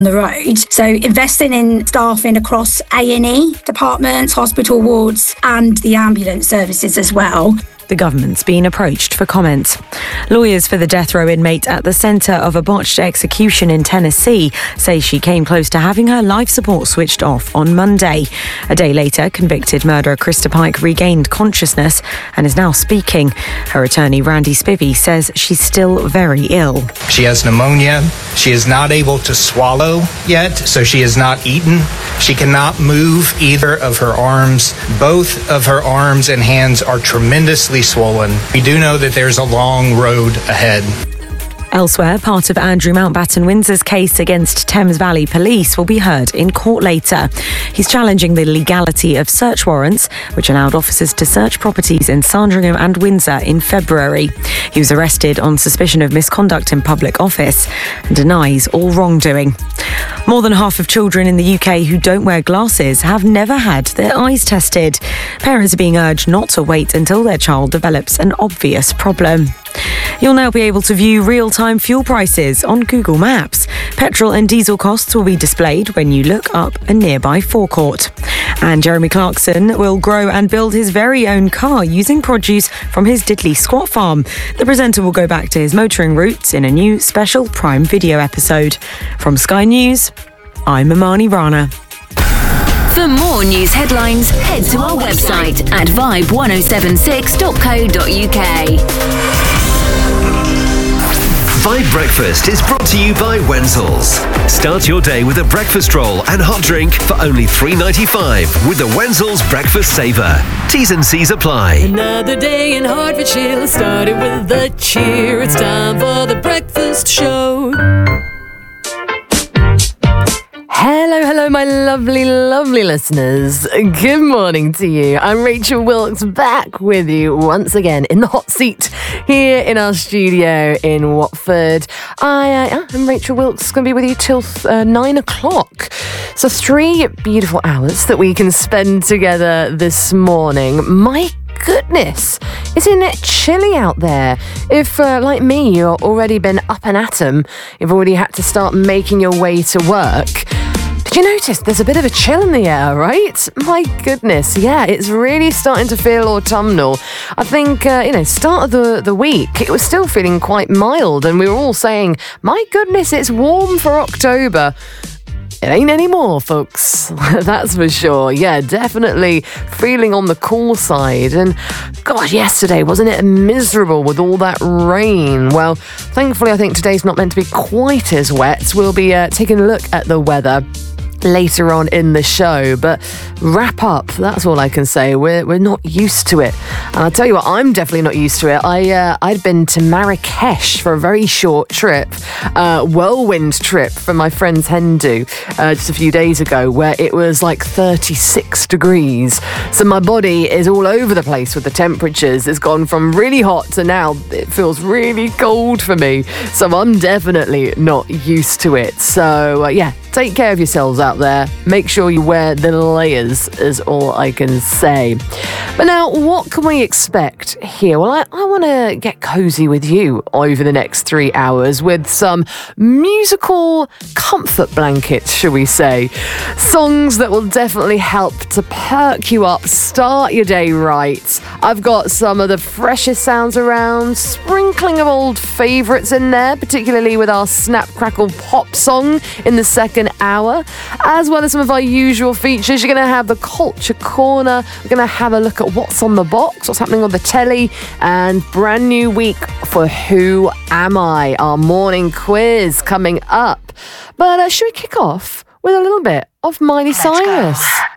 the road. So investing in staffing across A&E departments, hospital wards and the ambulance services as well. The government's been approached for comment. Lawyers for the death row inmate at the centre of a botched execution in Tennessee say she came close to having her life support switched off on Monday. A day later, convicted murderer Krista Pike regained consciousness and is now speaking. Her attorney, Randy Spivey, says she's still very ill. She has pneumonia. She is not able to swallow yet, so she has not eaten. She cannot move either of her arms. Both of her arms and hands are tremendously swollen. We do know that there's a long road ahead. Elsewhere, part of Andrew Mountbatten Windsor's case against Thames Valley Police will be heard in court later. He's challenging the legality of search warrants, which allowed officers to search properties in Sandringham and Windsor in February. He was arrested on suspicion of misconduct in public office and denies all wrongdoing. More than half of children in the UK who don't wear glasses have never had their eyes tested. Parents are being urged not to wait until their child develops an obvious problem. You'll now be able to view real-time fuel prices on Google Maps. Petrol and diesel costs will be displayed when you look up a nearby forecourt. And Jeremy Clarkson will grow and build his very own car using produce from his Diddley squat farm. The presenter will go back to his motoring roots in a new special Prime Video episode. From Sky News, I'm Amani Rana. For more news headlines, head to our website at vibe1076.co.uk. Vibe Breakfast is brought to you by Wenzels. Start your day with a breakfast roll and hot drink for only $3.95 with the Wenzels Breakfast Saver. T's and C's apply. Another day in Hertfordshire started with a cheer. It's time for the breakfast show. Hello, my lovely listeners. Good morning to you. I'm Rachel Wilkes, back with you once again in the hot seat here in our studio in Watford. I'm Rachel Wilkes, going to be with you till 9 o'clock. So 3 beautiful hours that we can spend together this morning. My goodness, isn't it chilly out there? If, like me, you've already been up and at 'em, you've already had to start making your way to work. Did you notice there's a bit of a chill in the air, right? My goodness, yeah, it's really starting to feel autumnal. I think, start of the week, it was still feeling quite mild, and we were all saying, my goodness, it's warm for October. It ain't anymore, folks. That's for sure. Yeah, definitely feeling on the cool side. And God, yesterday, wasn't it miserable with all that rain? Well, thankfully, I think today's not meant to be quite as wet. We'll be taking a look at the weather later on in the show, but wrap up, that's all I can say. We're not used to it, and I'll tell you what, I'm definitely not used to it. I'd been to Marrakesh for a very short trip, whirlwind trip from my friend's hen do just a few days ago, where it was like 36 degrees, so my body is all over the place with the temperatures. It's gone from really hot to now it feels really cold for me, so I'm definitely not used to it. So take care of yourselves out there. Make sure you wear the layers is all I can say. But now, what can we expect here? Well, I want to get cozy with you over the next 3 hours with some musical comfort blankets, shall we say. Songs that will definitely help to perk you up, start your day right. I've got some of the freshest sounds around, sprinkling of old favourites in there, particularly with our Snap Crackle Pop song in the second hour, as well as some of our usual features. You're going to have the Culture Corner. We're going to have a look at what's on the box, what's happening on the telly, and brand new week for Who Am I? Our morning quiz coming up. But should we kick off with a little bit of Miley Cyrus?